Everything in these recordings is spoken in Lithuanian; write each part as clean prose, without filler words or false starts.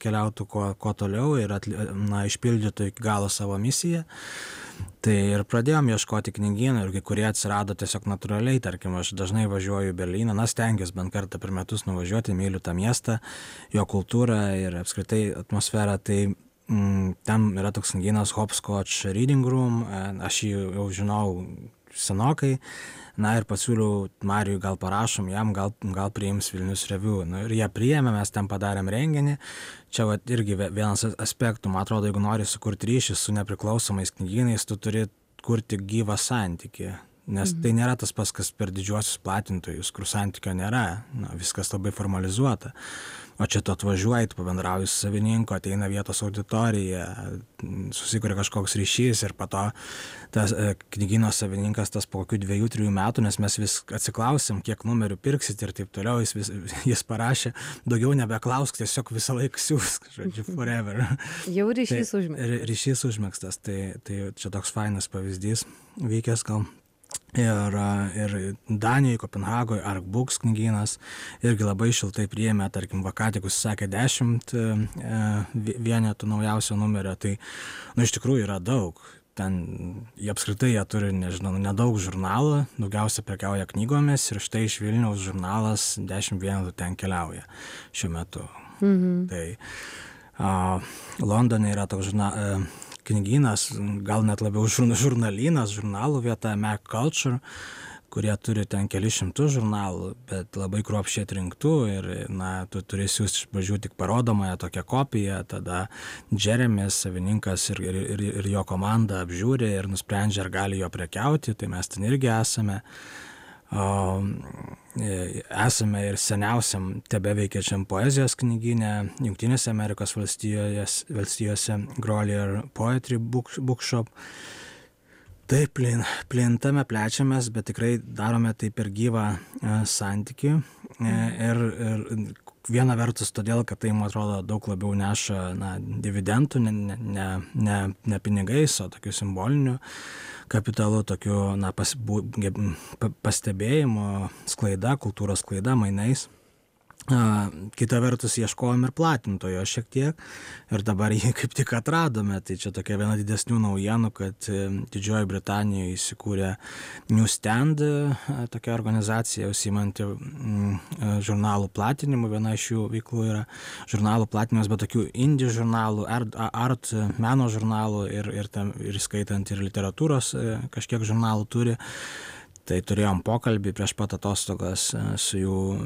keliautų kuo toliau ir išpildytų iki galo savo misiją. Tai ir pradėjom ieškoti knygynų ir kai kurie atsirado tiesiog natūraliai, tarkim, aš dažnai važiuoju į Berlyną, stengiuosi bent kartą per metus nuvažiuoti, myliu tą miestą, jo kultūrą ir apskritai atmosferą, tai ten yra toks knygynas Hopscotch Reading Room, aš jį jau žinau senokai, ir pasiūliau Marijui, gal parašom jam, gal priims Vilnius Review. Ir jie priėmė, mes ten padarėm renginį. Čia irgi vienas aspektų, man atrodo, jeigu nori sukurti ryšį su nepriklausomais knygynais, tu turi kurti gyvą santykį. Nes tai nėra tas pats, kas per didžiuosius platintojus, kur santykio nėra, viskas labai formalizuota. O čia tu atvažiuoji, tu pabendrauji su savininku, ateina vietos auditorija, susikuria kažkoks ryšys ir po to tas knygyno savininkas tas po kokių 2-3 metų, nes mes vis atsiklausim, kiek numerių pirksit ir taip toliau, jis parašė, daugiau nebeklausk, tiesiog visą laiką siūsk, žodžiu, forever. Jau ryšys užmėgstas. Ryšys užmėgstas, tai čia toks fainas pavyzdys vykęs gal. Ir Danijoje, Kopenhagoje, Artbooks knygynas irgi labai šiltai priėmė, tarkim, ką tik užsisakė 10 vienetų naujausio numerio, tai iš tikrųjų yra daug. Ten apskritai jie turi, nedaug žurnalų, daugiausia prekiauja knygomis ir štai iš Vilniaus žurnalas 10 vienetų ten keliauja šiuo metu. Tai Londone yra toks knygynas, gal net labiau žurnalynas, žurnalų vieta, Mac Culture, kurie turi ten kelius šimtus žurnalų, bet labai kruopščiai atrinktų ir tu turi siųsti iš pradžių tik parodomąją tokią kopiją, tada Jeremis, savininkas ir jo komanda apžiūri ir nusprendžia, ar gali jo prekiauti, tai mes ten irgi esame. Esame ir seniausiam tebeveikiančiam poezijos knygyne Jungtinėse Amerikos valstijose Grolier Poetry Bookshop. Taip, plintame, plečiamės, bet tikrai darome tai per gyvą santykį ir viena vertus todėl, kad tai, man atrodo, daug labiau neša dividendų, ne pinigais, o tokiu simboliniu kapitalu, tokiu pastebėjimo sklaida, kultūros sklaida, mainais. Kita vertus ieškojom ir platintojo šiek tiek ir dabar jį kaip tik atradome. Tai čia tokia viena didesnių naujienų, kad Didžioji Britanijoje įsikūrė Newsstand, tokia organizacija užsiimanti žurnalų platinimu. Viena iš jų veiklų yra žurnalų platinimas, bet tokių indie žurnalų, art, meno žurnalų ir skaitant ir literatūros kažkiek žurnalų turi. Tai turėjom pokalbį prieš pat atostogas su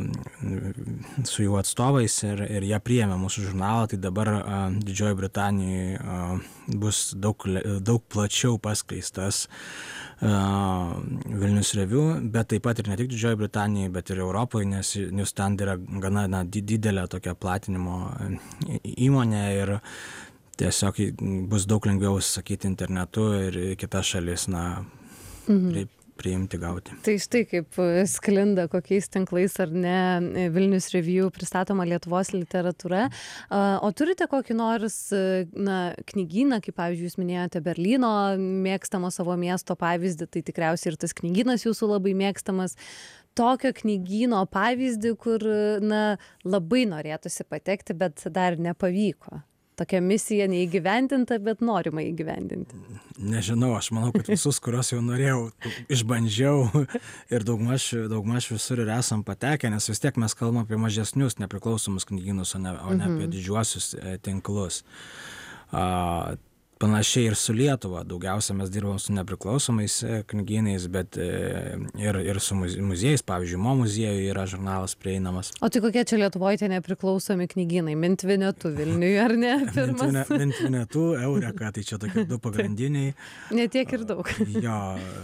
jų atstovais ir jie priėmė mūsų žurnalą, tai dabar Didžioji Britanijoje bus daug plačiau paskleistas Vilnius Review, bet taip pat ir ne tik Didžioji Britanijoje, bet ir Europoje, nes Newsstand yra gana didelė tokia platinimo įmonė ir tiesiog bus daug lengviau sakyti internetu ir kitas šalis priimti, gauti. Tai štai kaip sklinda kokiais tinklais ar ne Vilnius Review pristatoma Lietuvos literatūra. O turite kokį nors knygyną, kaip pavyzdžiui, jūs minėjote Berlyno mėgstamo savo miesto pavyzdį, tai tikriausiai ir tas knygynas jūsų labai mėgstamas. Tokio knygyno pavyzdį, kur labai norėtųsi patekti, bet dar nepavyko. Tokia misija neįgyvendinta, bet norima įgyvendinti. Nežinau, aš manau, kad visus, kuriuos jau norėjau, išbandžiau ir daugmaž visur ir esam patekę, nes vis tiek mes kalbam apie mažesnius nepriklausomus knygynus, o ne apie didžiuosius tinklus. Panašiai ir su Lietuva. Daugiausia mes dirbam su nepriklausomais knygynais, bet ir su muziejais. Pavyzdžiui, Mo muziejuje yra žurnalas prieinamas. O tai kokie čia Lietuvoje tie nepriklausomi knygynai? Mintvinetu Vilniuje, ar ne? Mintvinetu, Eureka, tai čia tokie du pagrindiniai. Ne tiek ir daug. Jo,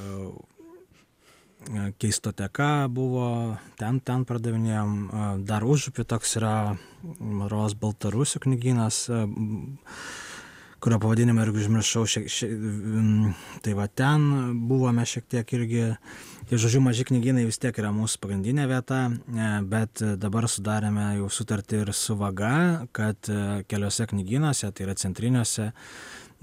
Keistoteka buvo, ten pardavinėjom. Dar Užupy toks yra Maros Baltarusių knygynas, kurio pavadinimą irgi užmiršau, tai va ten buvome šiek tiek irgi, tai žodžiu, maži knygynai vis tiek yra mūsų pagrindinė vieta, bet dabar sudarėme jau sutartį ir su Vaga, kad keliose knygynuose, tai yra centriniuose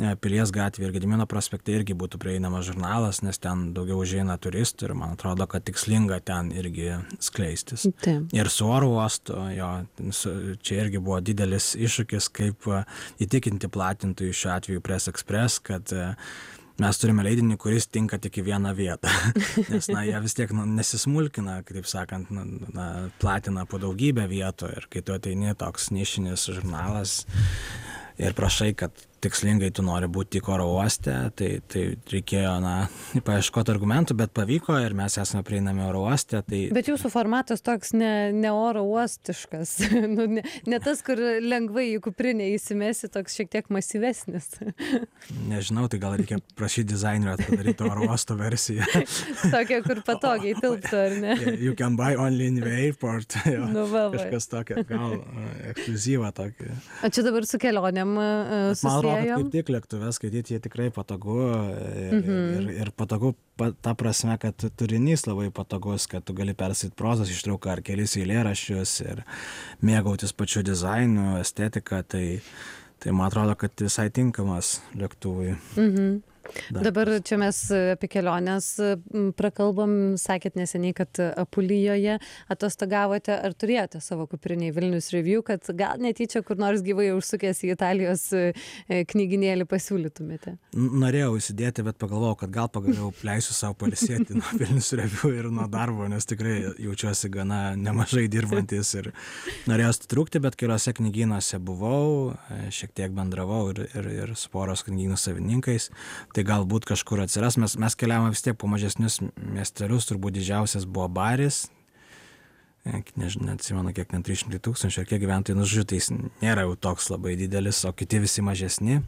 Pilies gatvėje ir Gedimino prospekte irgi būtų prieinamas žurnalas, nes ten daugiau užeina turistų ir man atrodo, kad tikslinga ten irgi skleistis. Taip. Ir su oro uostu, čia irgi buvo didelis iššūkis, kaip įtikinti platintojų šiuo atveju Press Express, kad mes turime leidinį, kuris tinka tik į vieną vietą. Nes, jie vis tiek nesismulkina, kaip sakant, platina po daugybę vietų ir kai tu ateini toks nišinis žurnalas ir prašai, kad tikslingai tu nori būti tik oro uoste, tai reikėjo, paieškoti argumentų, bet pavyko ir mes esame prieinami oro uoste. Bet jūsų formatas toks ne oro uostiškas, ne tas, kur lengvai į kuprinę įsimesi, toks šiek tiek masyvesnis. Nežinau, tai gal reikia prašyti dizainerio padaryti oro uosto versiją. Tokia, kur patogiai tilptų, ar ne? You can buy only in the airport. Kažkas tokio, gal ekskliuzyvą tokį. O čia dabar su kelionėm susijęjom? Kaip tik lėktuve skaityti, jie tikrai patogu ir patogu ta prasme, kad turinys labai patogus, kad tu gali perskaityti prozos ištrauką ar kelis eilėraščius ir mėgautis pačiu dizainu, estetika, tai man atrodo, kad visai tinkamas lėktuvui. Dabar čia mes apie keliones prakalbam, sakėt neseniai, kad Apulijoje atostogavote, ar turėjote savo kuprinėj Vilnius Review, kad gal netyčia kur nors gyvai užsukęs į Italijos knyginėlį pasiūlytumėte? Norėjau įsidėti, bet pagalvojau, kad gal pagaliau leisiu savo pailsėti nuo Vilnius Review ir nuo darbo, nes tikrai jaučiuosi gana nemažai dirbantis ir norėjau atitrūkti, bet keliose knygynuose buvau, šiek tiek bendravau ir su poros knygynų savininkais. Tai galbūt kažkur atsiras. Mes keliavome vis tiek po mažesnius miestelius, turbūt didžiausias buvo Baris. Nežinau, neatsimenu, kiek ten 300 000 ar kiek gyventojų, žodžiu, tai jis nėra jau toks labai didelis, o kiti visi mažesni.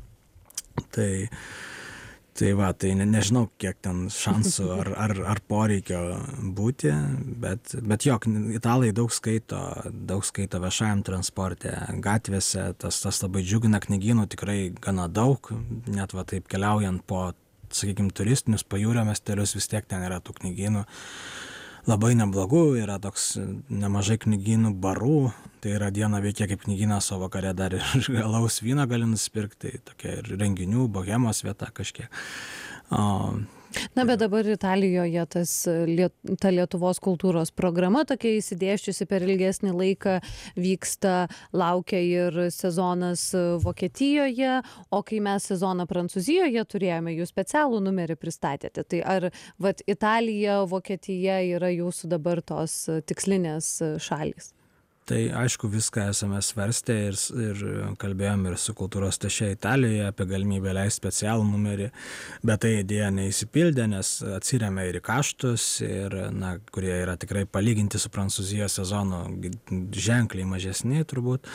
Tai nežinau, kiek ten šansų ar poreikio būti, bet jo, italai daug skaito viešajam transporte, gatvėse, tas labai džiugina, knygynų tikrai gana daug, net taip keliaujant po, sakykime, turistinius pajūrio miestelius, vis tiek ten yra tų knygynų. Labai neblogų, yra toks nemažai knygynų barų, tai yra dieną veikia kaip knygynas, o vakare dar ir alaus vyną gali nusipirkti, tai tokia ir renginių, bohemos vieta kažkiek. Bet dabar Italijoje ta Lietuvos kultūros programa tokia įsidėsčiusi per ilgesnį laiką vyksta, laukia ir sezonas Vokietijoje, o kai mes sezoną Prancūzijoje turėjome, jūs specialų numerį pristatėte. Tai ar Italija, Vokietija yra jūsų dabar tos tikslinės šalys? Tai aišku, viską esame svarstę ir kalbėjom ir su kultūros atašė Italijoje apie galimybę leisti specialų numerį, bet tai idėja neįsipildė, nes atsiremia ir į kaštus, kurie yra tikrai palyginti su Prancūzijos sezonu ženkliai mažesni turbūt.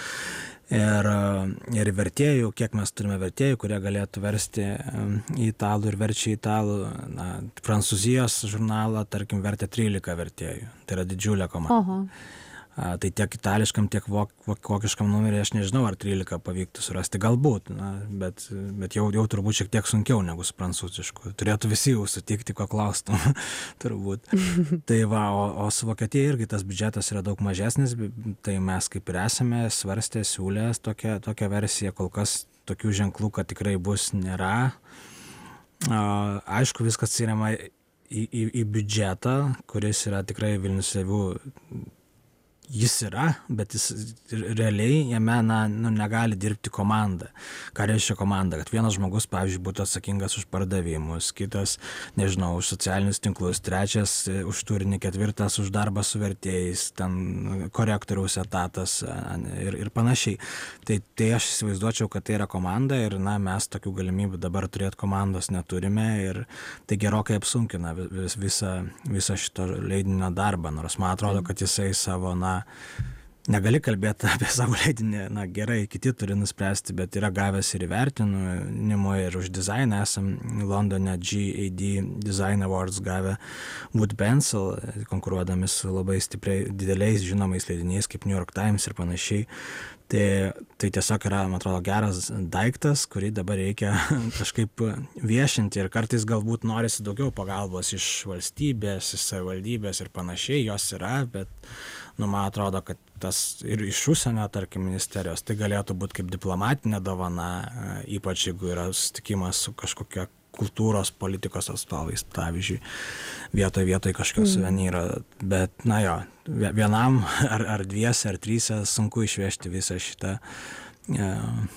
Ir vertėjų, kiek mes turime vertėjų, kurie galėtų versti į italų ir verčia į italų. Prancūzijos žurnalą, tarkim, vertė 13 vertėjų. Tai yra didžiulė komanda. Tai tiek itališkam, tiek vokiškam numerį, aš nežinau, ar 13 pavyktų surasti, galbūt, bet jau turbūt šiek tiek sunkiau negu su prancūzišku. Turėtų visi jau sutikti, ko klaustum, turbūt. Tai o su Vokietija irgi tas biudžetas yra daug mažesnis, tai mes kaip ir esame svarstę, siūlęs tokią versiją, kol kas tokių ženklų, kad tikrai bus, nėra. Aišku, viskas atsirema į biudžetą, kuris yra tikrai Vilnius Review. Jis yra, bet jis realiai jame negali dirbti komanda. Ką reiškia komanda? Kad vienas žmogus, pavyzdžiui, būtų atsakingas už pardavimus, kitas, nežinau, už socialinius tinklus, trečias už turinį, ketvirtas už darbą su vertėjais, ten korektoriaus etatas ir panašiai. Tai aš įsivaizduočiau, kad tai yra komanda ir mes tokių galimybių dabar turėti komandos neturime ir tai gerokai apsunkina visą šito leidinio darbą, nors man atrodo, kad jisai savo, negali kalbėti apie savo leidinį, gerai, kiti turi nuspręsti, bet yra gavęs ir įvertinimų ir už dizainą esam Londone GAD Design Awards gavę Wood Pencil, konkuruodami su labai stipriai dideliais žinomais leidiniais kaip New York Times ir panašiai. Tai tiesiog yra, man atrodo, geras daiktas, kurį dabar reikia kažkaip viešinti ir kartais galbūt norisi daugiau pagalbos iš valstybės, iš savivaldybės ir panašiai, jos yra, bet man atrodo, kad tas ir iš užsienio, tarkim, ministerijos, tai galėtų būti kaip diplomatinė dovana, ypač jeigu yra susitikimas su kažkokia kultūros politikos atstovais, pavyzdžiui, vietoj kažkokio suvenyro, bet, na jo, vienam ar dviese, ar tryse sunku išvežti visą šitą